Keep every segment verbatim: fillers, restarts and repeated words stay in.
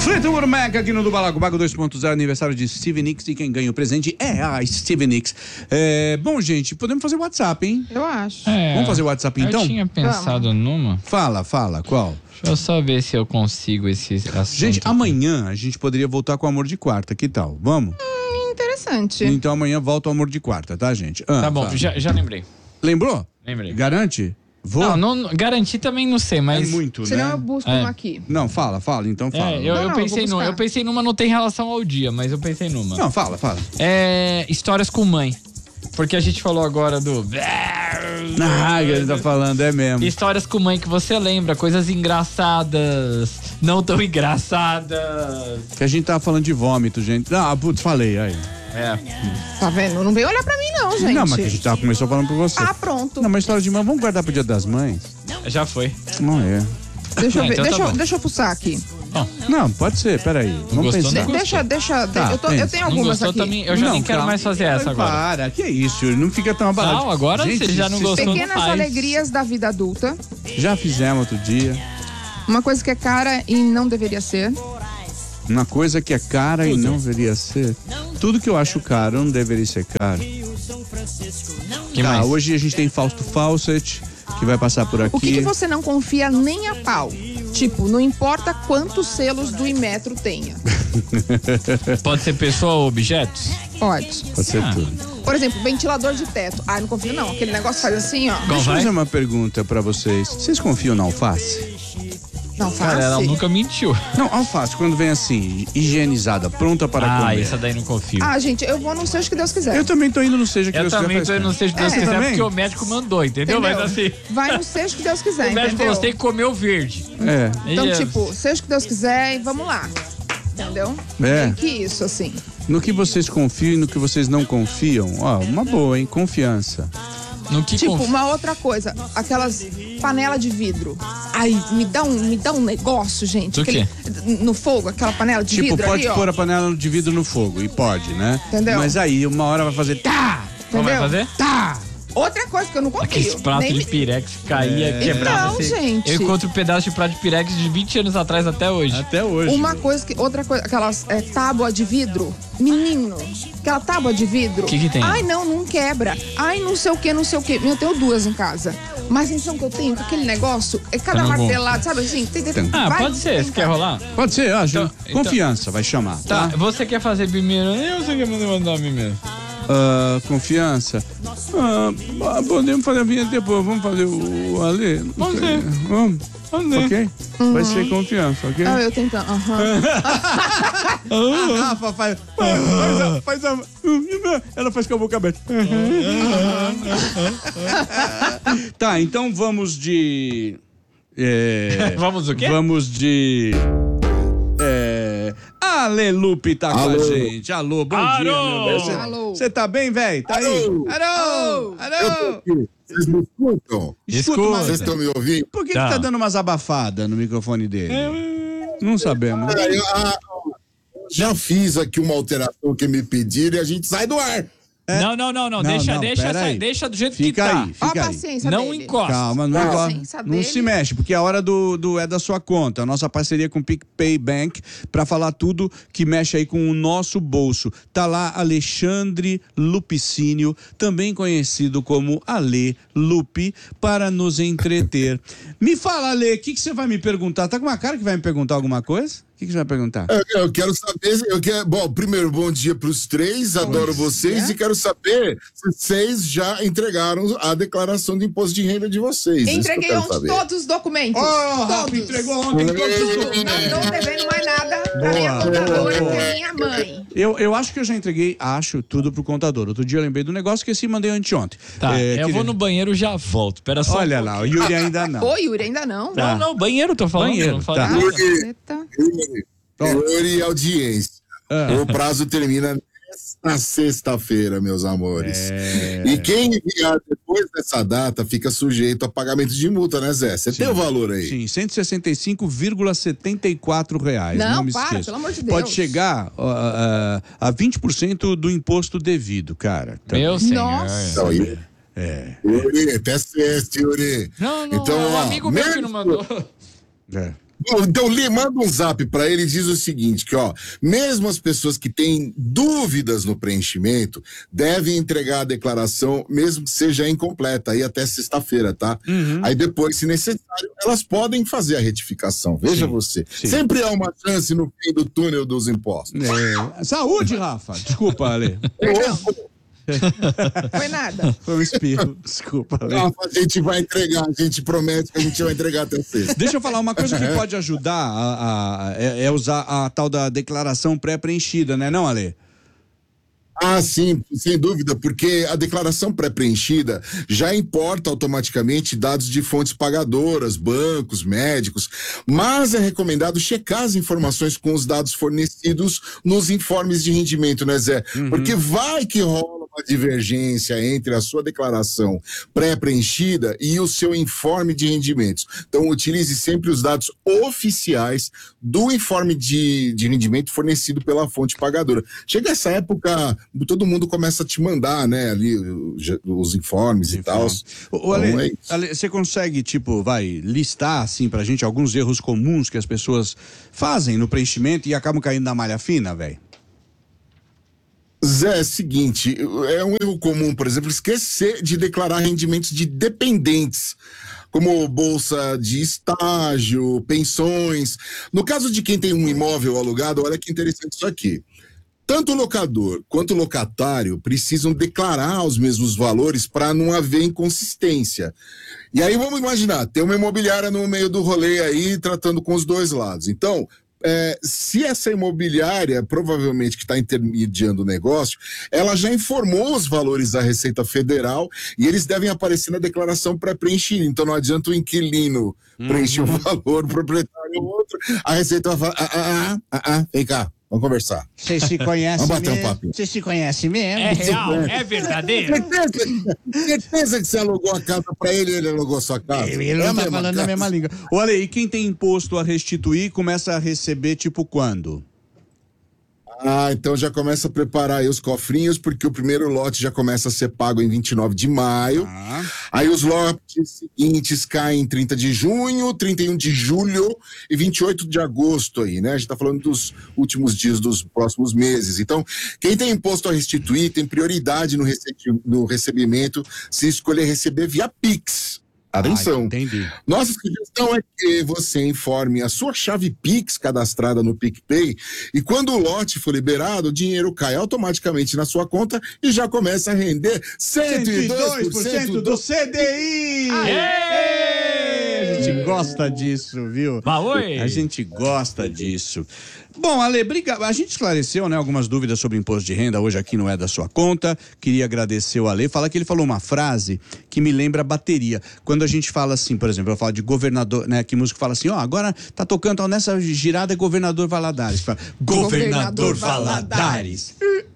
Fleitura Mac aqui no do Balacobaco dois ponto zero, aniversário de Stevie Nicks, e quem ganha o presente é a Stevie Nicks. É, bom, gente, podemos fazer WhatsApp, hein? Eu acho. É, Vamos fazer WhatsApp então? Eu tinha pensado Vamos. numa. Fala, fala, qual? Deixa eu só ver se eu consigo esse assunto. Gente, aqui. amanhã a gente poderia voltar com o Amor de Quarta, que tal? Vamos? Hum, interessante. Então amanhã volta o Amor de Quarta, tá, gente? Ah, tá bom, já, já lembrei. Lembrou? Lembrei. Garante? Vou? Não, não, garantir também não sei, mas... É muito, Senão né? eu busco É. uma aqui. Não, fala, fala, então fala. É, eu, Não, eu não, pensei eu vou numa, eu buscar. pensei numa, não tem relação ao dia, mas eu pensei numa. Não, fala, fala. É, histórias com mãe. Porque a gente falou agora do... Ah, que ele tá falando, é mesmo. Histórias com mãe que você lembra, coisas engraçadas, não tão engraçadas. Que a gente tava falando de vômito, gente. Ah, putz, falei, aí. É. Tá vendo? Não veio olhar pra mim não, gente. Não, mas que a gente tava, começou falando pra você. Ah, pronto. Não, mas história de mãe, vamos guardar pro Dia das Mães? Já foi. Não é. Deixa eu Ah, ver, então tá deixa, eu, bom. deixa eu fuçar aqui. Bom, Não, pode ser, peraí. Vamos gostou, pensar. não De- deixa, deixa, Tá, eu, tô- eu pensa. tenho não algumas gostou aqui. também, eu já Não, nem quero calma. mais fazer essa agora. Para, que isso, não fica tão abalado. Não, agora Gente, você já não vocês- gostou. não Pequenas faz. alegrias da vida adulta. Já fizemos outro dia. Uma coisa que é cara e não deveria ser. Uma coisa que é cara e não deveria ser. Tudo que eu acho caro não deveria ser caro. Que Tá, mais? hoje a gente tem Fausto Fawcett, que vai passar por aqui. O que, que você não confia nem a pau? Tipo, não importa quantos selos do Inmetro tenha. Pode ser pessoa ou objetos? Pode. Pode ser Ah. tudo. Por exemplo, ventilador de teto. Ah, não confio não. Aquele negócio faz assim, ó. Como Deixa eu vai? fazer uma pergunta pra vocês. Vocês confiam na alface? Não faz. Cara, ela nunca mentiu. Não, alface, quando vem assim, higienizada, pronta para Ah, comer. essa daí não confio. Ah, gente, eu vou no seja que Deus quiser. Eu também tô indo no Seja que eu Deus também quiser. tô, não sei se Deus É. quiser, Também? porque o médico mandou, entendeu? Entendeu? Mas assim, Vai no seja que Deus quiser, o médico entendeu? falou, você tem que comer o verde. É. Então, E, tipo, seja que Deus quiser e vamos lá. Entendeu? É. Tem que isso, assim. No que vocês confiam e no que vocês não confiam, ó, uma boa, hein? Confiança. No que Tipo, confi- uma outra coisa, aquelas panela de vidro. Ai, me dá um, me dá um negócio, gente. Do quê? No fogo, aquela panela de Tipo, vidro pode ali, pôr ó. a panela de vidro no fogo, e pode, né? Entendeu? Mas aí, uma hora vai fazer tá, Como vai Entendeu? fazer? tá. Outra coisa que eu não confio. Aqueles pratos nem de me- pirex caía, quebrava. Então, assim. gente. Eu encontro um pedaço de prato de pirex de vinte anos atrás até hoje. Até hoje. Uma coisa que. Outra coisa, aquelas é, tábua de vidro. Menino, aquela tábua de vidro. Que que tem? Ai, não, não quebra. Ai, não sei o que, não sei o que. Eu tenho duas em casa. Mas a sensação que eu tenho com aquele negócio é cada Tá no bom. martelado, sabe assim? Tem, tem, Ah, vai, pode ser. tem, Você quer rolar? Pode ser, acho. Então- então- Confiança, vai chamar, Tá, tá? você quer fazer primeiro? Eu sei que mandar mandar primeiro. Ah, confiança. Ah, podemos fazer a vinheta depois, vamos fazer o Ale? Não Vamos sei. ver. Vamos? Vamos ver. Ok? Vai ser confiança, ok? Ah, eu tentando. Aham. A Rafa faz. Faz a, faz a. Ela faz com a boca aberta. Tá, então vamos de. É, Vamos o quê? Vamos de. É. Ale Lupe tá com a Alô. gente. Alô, bom Alô. dia, meu velho. Você- Alô. Você tá bem, velho? Tá aí? Alô. Alô! Eu tô Alô! aqui. Vocês me escutam? Escuta. mas Vocês estão me ouvindo? por que, Tá. que tá dando umas abafadas no microfone dele? Não sabemos. Ah, eu, ah, já fiz aqui uma alteração que me pediram e a gente sai do ar. Não, não, não, não. Não, Deixa, não, deixa, pera essa- aí. deixa do jeito Fica que tá. aí, Ó a fica aí. paciência Não dele. encosta. Calma, não, Ah, encosta- paciência não dele. se mexe, porque a hora do, do é da sua conta. A nossa parceria com o PicPay Bank para falar tudo que mexe aí com o nosso bolso. Tá lá Alexandre Lupicínio, também conhecido como Ale Lupe, para nos entreter. Me fala, Ale, o que, que você vai me perguntar? Tá com uma cara que vai me perguntar alguma coisa? O que, que você vai perguntar? Eu, eu quero saber. Eu quero, bom, primeiro, bom dia para os três, adoro vocês e quero saber se vocês já entregaram a declaração de imposto de renda de vocês. Isso que eu Entreguei quero ontem saber. todos os documentos. Rafa, todos. entregou ontem todos os Tudo. documentos. Não estou devendo mais nada pra minha Boa, contadora, boa, que boa. é minha mãe. Eu, eu acho que eu já entreguei, acho, tudo pro contador. Outro dia eu lembrei do negócio, esqueci e mandei anteontem. Tá, É, eu queria- vou no banheiro já volto. Pera só. Olha lá, o Yuri ainda não. Ô, Yuri, ainda não. Tá. Não, não, banheiro tô falando. Banheiro, não falei tá. nada. Yuri, Eita. Yuri, Yuri e audiência. Ah. O prazo termina na sexta-feira, meus amores. É. E quem enviar depois dessa data fica sujeito a pagamento de multa, né, Zé? Você tem o valor aí? Sim, cento e sessenta e cinco vírgula setenta e quatro reais. Não, Não, me para, esqueça. pelo amor de Deus. Pode chegar ó, a, a vinte por cento do imposto devido, cara. Tá Meu bem? senhor. Nossa. Então, aí, É, Yuri, teste esse, Yuri. Não, não, Então, é um ó, amigo meu que não menos- mandou. é. Então, Li, manda um zap para ele e diz o seguinte, que ó, mesmo as pessoas que têm dúvidas no preenchimento, devem entregar a declaração, mesmo que seja incompleta, aí até sexta-feira, tá? Uhum. Aí depois, se necessário, elas podem fazer a retificação. Veja sim, você. Sim. Sempre há uma chance no fim do túnel dos impostos. É. Saúde, Rafa. Desculpa, Ale. Foi nada. Foi um espirro. Desculpa. Não, a gente vai entregar, a gente promete que a gente vai entregar até sexta. Deixa eu falar, uma coisa que pode ajudar a, a, é, é usar a tal da declaração pré-preenchida, né, não, Ale? Ah, sim, sem dúvida, porque a declaração pré-preenchida já importa automaticamente dados de fontes pagadoras, bancos, médicos, mas é recomendado checar as informações com os dados fornecidos nos informes de rendimento, né, Zé? Uhum. Porque vai que rola uma divergência entre a sua declaração pré-preenchida e o seu informe de rendimentos. Então, utilize sempre os dados oficiais do informe de, de rendimento fornecido pela fonte pagadora. Chega essa época, todo mundo começa a te mandar, né, ali os informes os e tal. Então, Ale, é Ale, você consegue, tipo, vai listar, assim, pra gente alguns erros comuns que as pessoas fazem no preenchimento e acabam caindo na malha fina, velho? Zé, é o seguinte, é um erro comum, por exemplo, esquecer de declarar rendimentos de dependentes, como bolsa de estágio, pensões. No caso de quem tem um imóvel alugado, olha que interessante isso aqui. Tanto o locador quanto o locatário precisam declarar os mesmos valores para não haver inconsistência. E aí vamos imaginar, tem uma imobiliária no meio do rolê aí, tratando com os dois lados. Então, É, se essa imobiliária, provavelmente que está intermediando o negócio, ela já informou os valores da Receita Federal e eles devem aparecer na declaração pré-preenchida. Então não adianta o inquilino uhum. preencher um valor, o proprietário outro, a Receita vai falar, ah, ah, ah, ah, vem cá, vamos conversar. Você se conhece vamos bater mesmo? um papo. Você se conhece mesmo? É real? É verdadeiro? Certeza, certeza que você alugou a casa para ele, ele alugou a sua casa. Ele, ele é não tá falando casa. a mesma língua. Olha, e quem tem imposto a restituir começa a receber tipo quando? Ah, então já começa a preparar aí os cofrinhos, porque o primeiro lote já começa a ser pago em vinte e nove de maio. Ah. Aí os lotes seguintes caem em trinta de junho, trinta e um de julho e vinte e oito de agosto aí, né? A gente tá falando dos últimos dias dos próximos meses. Então, quem tem imposto a restituir tem prioridade no, rece- no recebimento se escolher receber via Pix. Atenção. Ah, entendi. Nossa sugestão é que você informe a sua chave Pix cadastrada no PicPay e quando o lote for liberado, o dinheiro cai automaticamente na sua conta e já começa a render cento e dois por cento do C D I! Aê! A gente gosta disso, viu? Oi. A gente gosta disso. Bom, Ale, obrigado. A gente esclareceu, né, algumas dúvidas sobre imposto de renda hoje aqui no É da Sua Conta. Queria agradecer o Ale. Fala que ele falou uma frase que me lembra bateria. Quando a gente fala assim, por exemplo, eu falo de governador, né, que músico fala assim, ó, agora tá tocando, ó, nessa girada é governador Valadares. Fala, governador, governador Valadares.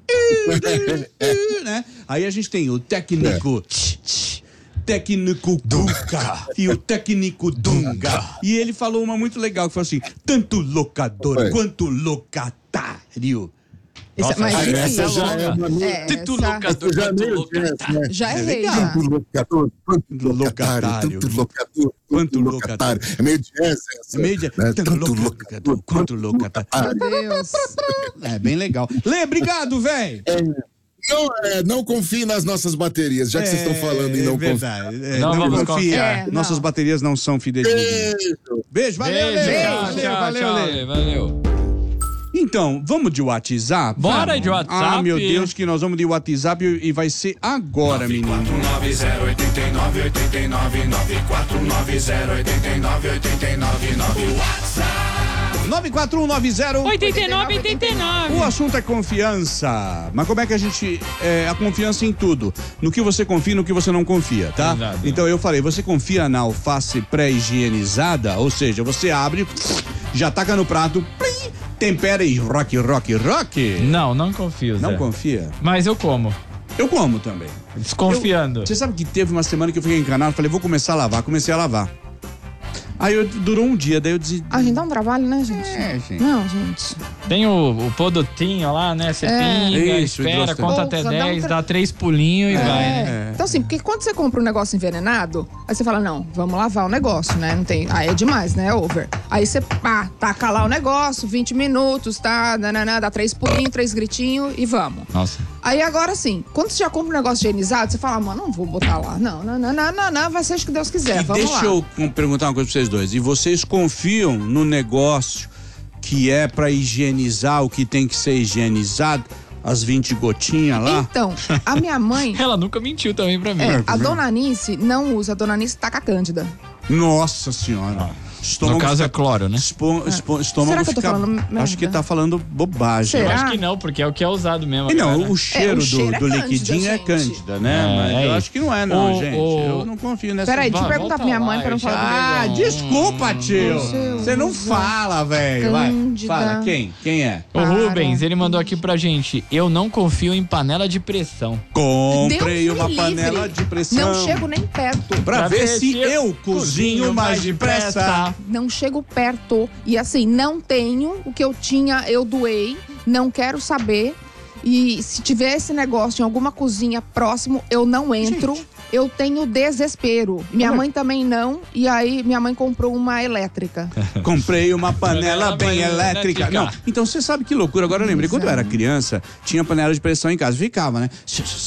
né? Aí a gente tem o técnico... É. Técnico Dunga e o técnico Dunga. E ele falou uma muito legal, que falou assim, tanto locador Oi. quanto locatário. Nossa, Essa, mas essa já é uma... É, tanto essa... locador quanto locatário. Já errei, já. Tanto locador quanto locatário. Tanto locador quanto locatário. É meio jazz essa. É meio jazz. Né? Tanto locador quanto locatário. Meu Deus. É bem legal. Lê, obrigado, velho. É. Não, é, não confie nas nossas baterias, já que é, vocês estão falando em não confiar. É, não, não vamos confiar. É, nossas não. baterias não são fidedignas. Beijo. Beijo, valeu, Beijo, Lê. tchau, Valeu, tchau, valeu, tchau, Lê. valeu. Então, vamos de WhatsApp? Bora vamos. de WhatsApp. Ah, meu Deus, que nós vamos de WhatsApp e vai ser agora, menino. nove quatro nove zero oito nove oito nove nove quatro nove zero oito nove oito nove nove WhatsApp nove quatro um nove zero oito nove oito nove. O assunto é confiança. Mas como é que a gente... É, a confiança em tudo. No que você confia e no que você não confia, tá? Exato. Então eu falei, você confia na alface pré-higienizada? Ou seja, você abre, já taca no prato, plim, tempera e rock, rock, rock? Não, não confio, Zé. Não confia? Mas eu como. Eu como também. Desconfiando. Eu, você sabe que teve uma semana que eu fiquei encanado, falei, vou começar a lavar. Comecei a lavar. Aí eu, durou um dia, daí eu disse... A gente dá um trabalho, né, gente? É, gente. Não, gente. Tem o, o produtinho lá, né? Você É. pinga, Isso, espera, hidrostano. conta Ou até só dá um dez, tra- dá três pulinhos e É. vai, né? Então, assim, porque quando você compra um negócio envenenado, aí você fala, não, vamos lavar o negócio, né? Não tem. Aí é demais, né? Over. Aí você, pá, taca lá o negócio, vinte minutos, tá? Nananã, dá três pulinhos, três gritinhos e vamos. Nossa. Aí agora sim, quando você já compra um negócio higienizado, você fala, mano, não vou botar lá. Não, não, não, não, não, não vai ser o que Deus quiser. E Vamos deixa lá. eu com- perguntar uma coisa pra vocês dois. E vocês confiam no negócio que é pra higienizar o que tem que ser higienizado? As vinte gotinhas lá? Então, a minha mãe. Ela nunca mentiu também pra mim. É, a dona Anice não usa, a dona Anice taca cândida. Nossa senhora. Estômago No caso é fica- cloro, né? Espo- espo- estômago Será que eu tô fica- falando merda? Acho que tá falando bobagem. Eu Será? acho que não, porque é o que é usado mesmo. E não, cara. o cheiro, É, o cheiro do, é do cândida, liquidinho é gente. cândida, né? É, Mas é eu isso. acho que não é, não, O- gente. o- Eu não confio nessa. Peraí, deixa eu Vai, perguntar volta pra minha mãe lá, pra não já. falar Ah, comigo. desculpa, tio. Você Você não usa fala, velho. Vai. cândida. Fala, quem? Quem é? O Para. Rubens, ele mandou aqui pra gente. Eu não confio em panela de pressão. Comprei Deus uma me panela livre. de pressão. Não chego nem perto. Pra, ver se eu cozinho mais depressa. Não chego perto. E assim, não tenho o que eu tinha, eu doei. Não quero saber. E se tiver esse negócio em alguma cozinha próximo, eu não entro. Eu tenho desespero. Minha mãe também não. E aí, minha mãe comprou uma elétrica. Comprei uma panela Panela bem bem elétrica. elétrica. Não, então você sabe que loucura. Agora eu lembrei, quando eu era criança, tinha panela de pressão em casa. Ficava, né?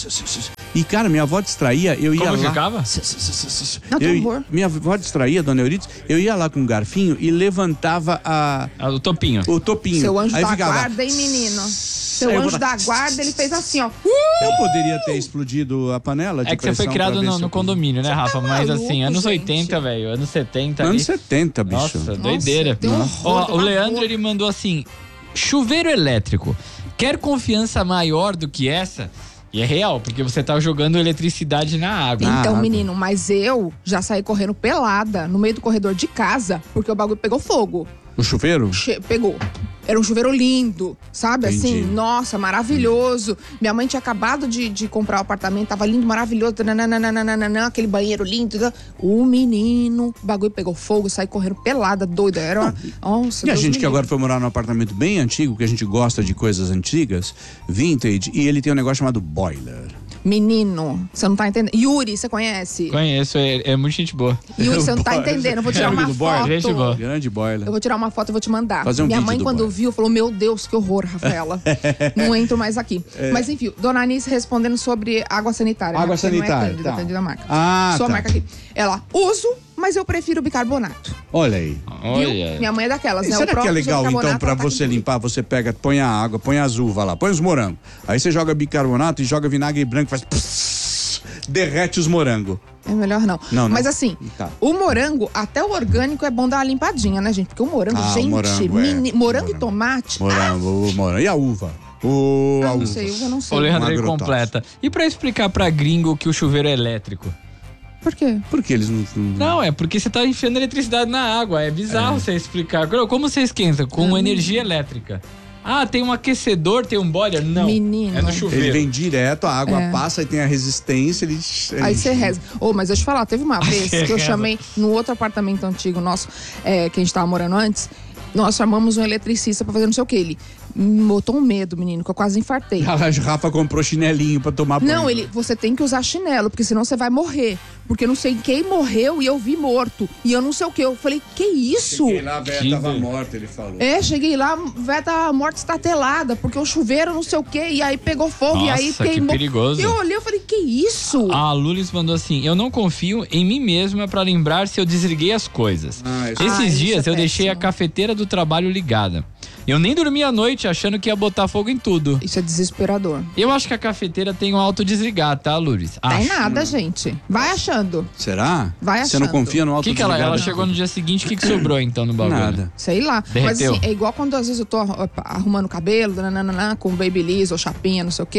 E, cara, minha avó distraía, eu ia Como lá... ficava? Não, que Eu- horror. minha avó distraía, dona Euridice, eu ia lá com um garfinho e levantava a, Ah, o topinho. o topinho. Seu anjo Aí da ficava... guarda, hein, menino? Seu Aí eu anjo botava- da guarda, ele fez assim, ó. Eu poderia ter explodido a panela de É que você foi pressão criado pra ver no, se no eu- condomínio, né, Rafa? Mas maluco, assim, anos gente? oitenta, velho. Anos setenta ali. Anos setenta, bicho. Nossa, doideira. tem um Ó, horror, o um Leandro, horror. ele mandou assim: chuveiro elétrico. Quer confiança maior do que essa? E é real, porque você tá jogando eletricidade na água. Então, Ah, menino, mas eu já saí correndo pelada no meio do corredor de casa, porque o bagulho pegou fogo. O chuveiro? Che- pegou. Era um chuveiro lindo, sabe? Entendi. Assim, nossa, maravilhoso. Minha mãe tinha acabado de, de comprar o apartamento, tava lindo, maravilhoso, nananana, aquele banheiro lindo. O menino, o bagulho pegou fogo, saí correndo pelada, doida. Era uma... Nossa, E a Deus gente me que agora livre. foi morar num apartamento bem antigo, que a gente gosta de coisas antigas, vintage, e ele tem um negócio chamado boiler. Menino, você não tá entendendo. Yuri, você conhece? Conheço, é, é muito gente boa. Yuri, você não tá Boiler. entendendo. Eu vou tirar É amigo uma do boiler? foto. Gente boa. Grande boiler. Eu vou tirar uma foto e vou te mandar. Fazer um Minha vídeo mãe, do quando boiler. viu, falou: Meu Deus, que horror, Rafaela. Não entro mais aqui. Mas enfim, dona Anice respondendo sobre água sanitária. Água né? Porque sanitária, Não é Cândida, tá. Cândida marca. Ah, Sua tá. marca aqui. Ela, uso, mas eu prefiro bicarbonato. Olha aí. Viu? Olha. Minha mãe é daquelas, E né? O será que é próprio legal, então, bicarbonato, pra ela tá você com tudo. limpar, você pega, põe a água, põe as uvas lá, põe os morangos. Aí você joga bicarbonato e joga vinagre branco, faz... pss, derrete os morangos. É melhor não. Não, não. Mas assim, Tá. o morango, até o orgânico é bom dar uma limpadinha, né, gente? Porque o morango, Ah, o gente, morango, é. mini- morango e Morango. tomate. Morango, o morango. E a uva? O, Ah, a não uva. sei, eu não sei. O Leandro, Um ele agrotóxico. completa. E pra explicar pra gringo que o chuveiro é elétrico? Por quê? Por que eles não... Não, é porque você tá enfiando eletricidade na água. É bizarro você explicar. Como você esquenta? Com energia elétrica. Ah, tem um aquecedor, tem um boiler? Não. Menino. É no Ele chuveiro. vem direto, a água É. passa e tem a resistência, ele... Aí você reza. Ô, mas deixa eu te falar, teve uma vez você que eu reza. chamei no outro apartamento antigo nosso, é, que a gente tava morando antes, nós chamamos um eletricista pra fazer não sei o que. Ele me botou um medo, menino, que eu quase infartei. A Rafa comprou chinelinho pra tomar banho. Não, ele, você tem que usar chinelo, porque senão você vai morrer. Porque eu não sei quem morreu e eu vi morto. E eu não sei o que. Eu falei, que isso? Cheguei lá, a velha Que tava ver- morta, ele falou. É, cheguei lá, a véia tava morta estatelada, porque o chuveiro não sei o que, e aí pegou fogo, e aí Nossa, que queimou. perigoso. Eu olhei, eu falei, que isso? A Lulis mandou assim: eu não confio em mim mesma pra lembrar se eu desliguei as coisas. Ah, isso- Esses Ah, isso dias é eu deixei a péssimo. cafeteira do trabalho ligada. Eu nem dormi à noite achando que ia botar fogo em tudo. Isso é desesperador. Eu acho que a cafeteira tem um autodesligar, tá, Lulis? Tem Acho. nada, gente. Vai achando. Será? Vai Você não achando. confia no O auto que, que ela, ela chegou no dia seguinte, o que, que sobrou então no bagulho? Nada. Sei lá. Mas Derreteu. assim, é igual quando às vezes eu tô arru- arrumando cabelo, nananana, com babyliss ou chapinha, não sei o quê.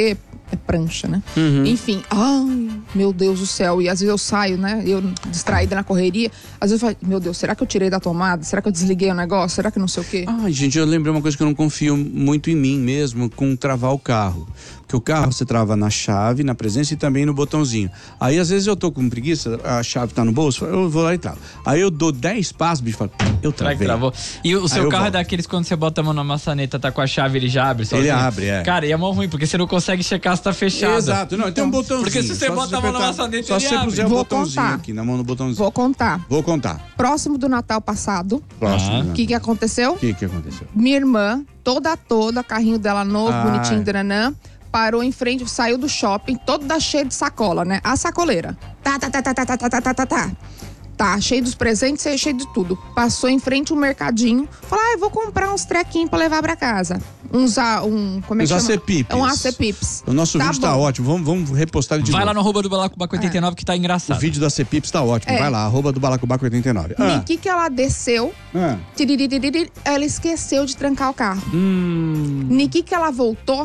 É prancha, né? Uhum. Enfim, ai, meu Deus do céu. E às vezes eu saio, né? Eu distraída na correria. Às vezes eu falo, meu Deus, será que eu tirei da tomada? Será que eu desliguei o negócio? Será que não sei o quê? Ai, gente, eu lembrei uma coisa que eu não confio muito em mim mesmo, com travar o carro. Porque o carro você trava na chave, na presença e também no botãozinho. Aí às vezes eu tô com preguiça, a chave tá no bolso, eu vou lá e travo. Aí eu dou dez passos, bicho, falo, eu Será que travei. travou? E o seu eu carro é volto. daqueles quando você bota a mão na maçaneta, tá com a chave, ele já abre sozinho? Ele abre, é. Cara, e é mó ruim, porque você não consegue checar se tá fechado. Exato, não, tem um botãozinho. Porque se você Só bota a mão na apertar- maçaneta, Só ele se você abre. puser o Vou botãozinho contar. aqui, na mão no botãozinho. Vou contar. Vou contar. Próximo do Natal passado, Próximo. Ah. né? o que que aconteceu? O que que aconteceu? Minha irmã, toda toda, carrinho dela novo, Ai. bonitinho, dananã, parou em frente, saiu do shopping, toda cheia de sacola, né? A sacoleira. Tá, tá, tá, tá, tá, tá, tá, tá, tá, tá, tá. Tá, cheio dos presentes, cheio de tudo. Passou em frente um mercadinho, falou, ah, eu vou comprar uns trequinhos pra levar pra casa. Uns, a- um, como é que Uns chama? acepipes. Um acepipes. O nosso Tá vídeo tá bom. ótimo, vamos, vamos repostar ele de Vai novo. lá no arroba do Balacobaco oitenta e nove que tá O engraçado. vídeo da Cepips tá ótimo, É. vai lá, arroba do Balacobaco oitenta e nove. Ah, Niki que ela desceu, ah. tiririririri, ela esqueceu de trancar o carro. Hum. Niki que ela voltou,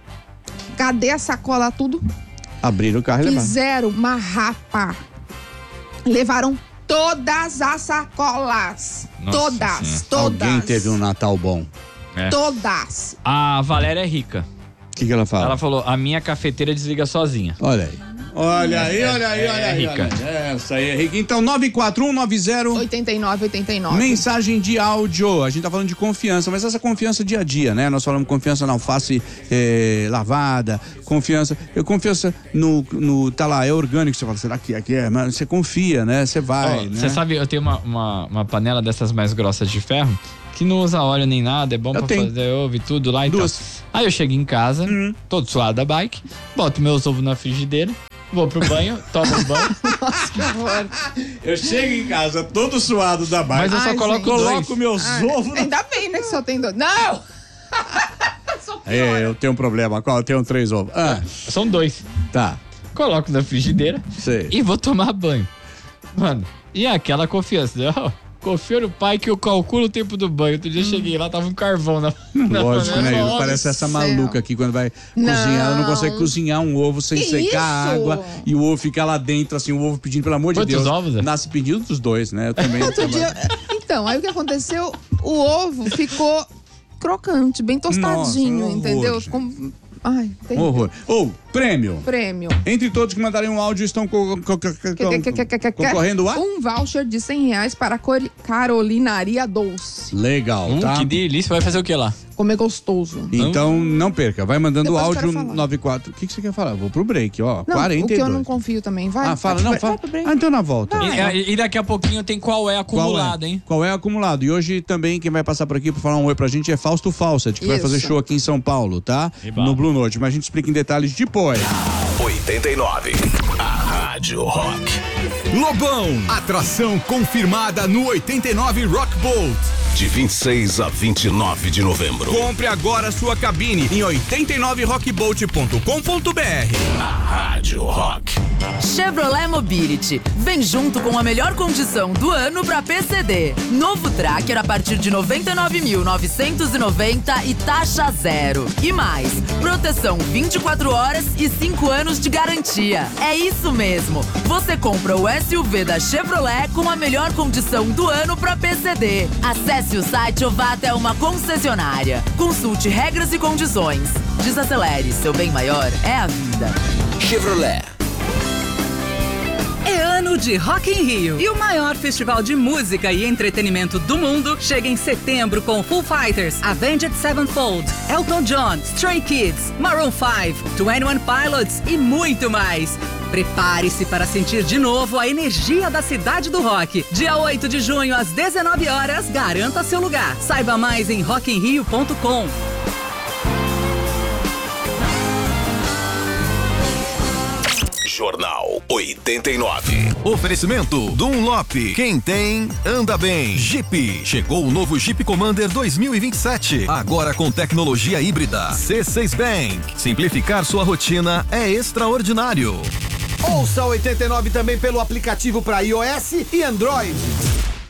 cadê a sacola, tudo? Abriram o carro e levaram. Fizeram uma rapa. Levaram todas as sacolas. Nossa todas, Senhora. todas. Alguém teve um Natal bom. É. Todas. A Valéria é rica. O que que ela fala? Ela falou, a minha cafeteira desliga sozinha. Olha aí. Olha aí, olha aí, é olha aí. rica. olha aí. Essa aí é rica. Então, nove quatro um nove zero. oitenta e nove, oitenta e nove. Mensagem de áudio. A gente tá falando de confiança, mas essa confiança dia a dia, né? Nós falamos confiança na alface eh, lavada, confiança. Eu confiança no, no. Tá lá, é orgânico. Você fala, será que aqui é? Mas você confia, né? Você vai. Você né? sabe, eu tenho uma, uma, uma panela dessas mais grossas de ferro que não usa óleo nem nada, é bom Eu pra tenho. fazer ovo e tudo lá e Duas. tal. Aí eu chego em casa, Uhum. todo suado da bike, boto meus ovos na frigideira, vou pro banho, tomo um banho, Nossa, que horror. Eu chego em casa todo suado da bike. mas eu só Ai, coloco gente. dois. Coloco meus Ai, ovos na. ainda bem, né, que só tem dois. Não! Só piora. É, eu tenho um problema. Qual? Eu tenho três ovos. Ah, São dois. tá. Coloco na frigideira Sei. e vou tomar banho. Mano, e aquela confiança, né? Ó, confio no pai que eu calculo o tempo do banho. Outro dia eu cheguei lá, tava um carvão na... na Lógico, panela. né? Nossa. Parece essa céu. maluca aqui quando vai Não. cozinhar. Ela não consegue cozinhar um ovo sem Que secar a isso? água e o ovo fica lá dentro, assim, o ovo pedindo, pelo amor de Quantos Deus. ovos, é? Nasce pedindo dos dois, né? Eu também. Outro dia, então, aí o que aconteceu? O ovo ficou crocante, bem tostadinho, Nossa, um entendeu? horror, Ficou... Ai, tem Um horror. Ou, prêmio. prêmio. Entre todos que mandarem um áudio estão co co co co concorrendo a... Um voucher de cem reais para a Cor- Carolinaria Doce. Legal, Hum, tá? que delícia, vai fazer o que lá? Comer gostoso. Então não perca, vai mandando Depois eu áudio quero falar. noventa e quatro. O que, que você quer falar? Vou pro break, ó. Não, quarenta e o que dois. eu não confio também. Vai. Ah, fala, vai não, pro- fala. vai pro break. Ah, então na volta. Vai. E, e daqui a pouquinho tem qual é acumulado, Qual é? hein? Qual é acumulado? E hoje também quem vai passar por aqui para falar um oi pra gente é Fausto Fawcett, que vai Isso. fazer show aqui em São Paulo, tá? Eba. No Blue Note. Mas a gente explica em detalhes depois. oitenta e nove. A Rádio Rock. Lobão, atração confirmada no oitenta e nove Rock Bolt. De vinte e seis a vinte e nove de novembro. Compre agora sua cabine em oitenta e nove rock bolt ponto com ponto b r. A Rádio Rock. Chevrolet Mobility. Vem junto com a melhor condição do ano para P C D. Novo Tracker a partir de noventa e nove mil novecentos e noventa e taxa zero. E mais, proteção vinte e quatro horas e cinco anos de garantia. É isso mesmo. Você compra o S U V da Chevrolet com a melhor condição do ano para P C D. Acesse o site ou vá até uma concessionária. Consulte regras e condições. Desacelere, seu bem maior é a vida. Chevrolet. É ano de Rock in Rio e o maior festival de música e entretenimento do mundo chega em setembro com Foo Fighters, Avenged Sevenfold, Elton John, Stray Kids, Maroon five, Twenty One Pilots e muito mais. Prepare-se para sentir de novo a energia da cidade do rock. Dia oito de junho às dezenove horas, garanta seu lugar. Saiba mais em rock in rio ponto com. Jornal oitenta e nove. Oferecimento Dunlop. Quem tem, anda bem. Jeep. Chegou o novo Jeep Commander dois mil e vinte e sete. Agora com tecnologia híbrida. C seis Bank. Simplificar sua rotina é extraordinário. Ouça oitenta e nove também pelo aplicativo para iOS e Android.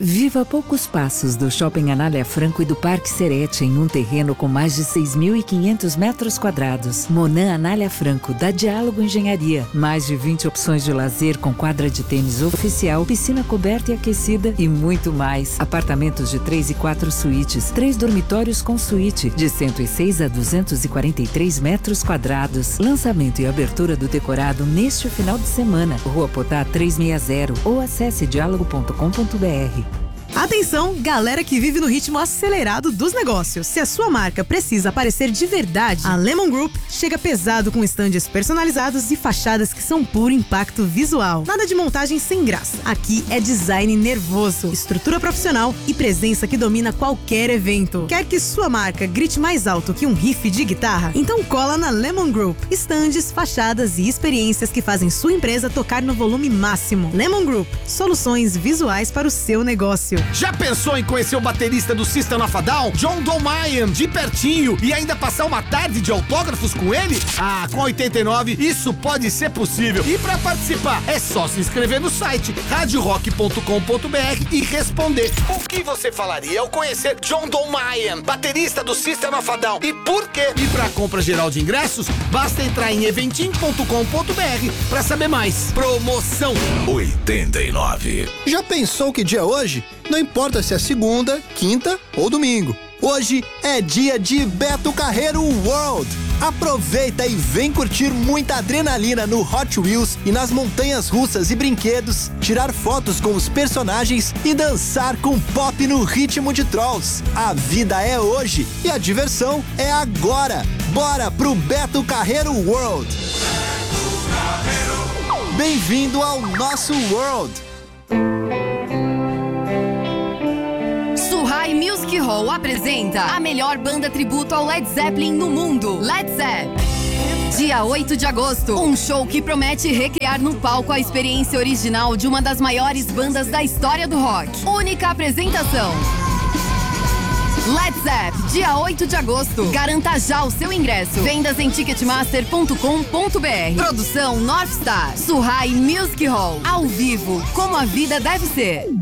Viva a poucos passos do Shopping Anália Franco e do Parque Serete em um terreno com mais de seis mil e quinhentos metros quadrados. Monan Anália Franco, da Diálogo Engenharia. Mais de vinte opções de lazer com quadra de tênis oficial, piscina coberta e aquecida e muito mais. Apartamentos de três e quatro suítes, três dormitórios com suíte, de cento e seis a duzentos e quarenta e três metros quadrados. Lançamento e abertura do decorado neste final de semana. Rua Potá trezentos e sessenta ou acesse diálogo ponto com ponto br. Atenção, galera que vive no ritmo acelerado dos negócios. Se a sua marca precisa aparecer de verdade, a Lemon Group chega pesado com estandes personalizados e fachadas que são puro impacto visual. Nada de montagem sem graça. Aqui é design nervoso, estrutura profissional e presença que domina qualquer evento. Quer que sua marca grite mais alto que um riff de guitarra? Então cola na Lemon Group. Estandes, fachadas e experiências que fazem sua empresa tocar no volume máximo. Lemon Group, soluções visuais para o seu negócio. Já pensou em conhecer o baterista do System of a Down, John Dolmayan, de pertinho e ainda passar uma tarde de autógrafos com ele? Ah, com oitenta e nove isso pode ser possível. E para participar é só se inscrever no site rádio rock ponto com ponto br e responder o que você falaria ao conhecer John Dolmayan, baterista do System of a Down, e por quê? E para compra geral de ingressos, basta entrar em eventim ponto com ponto br para saber mais. Promoção oitenta e nove. Já pensou que dia é hoje? Não importa se é segunda, quinta ou domingo. Hoje é dia de Beto Carreiro World. Aproveita e vem curtir muita adrenalina no Hot Wheels e nas montanhas russas e brinquedos, tirar fotos com os personagens e dançar com pop no ritmo de Trolls. A vida é hoje e a diversão é agora. Bora pro Beto Carreiro World. Bem-vindo ao nosso World. Suhai Music Hall apresenta a melhor banda tributo ao Led Zeppelin no mundo, Led Zepp. Dia oito de agosto, um show que promete recriar no palco a experiência original de uma das maiores bandas da história do rock. Única apresentação. Led Zepp, dia oito de agosto. Garanta já o seu ingresso. Vendas em ticketmaster ponto com ponto br. Produção North Star. Suhai Music Hall. Ao vivo, como a vida deve ser.